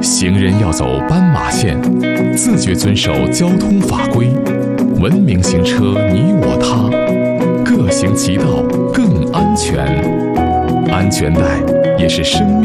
行人要走斑马线，自觉遵守交通法规，文明行车你我他，各行其道更安全。安全带也是生命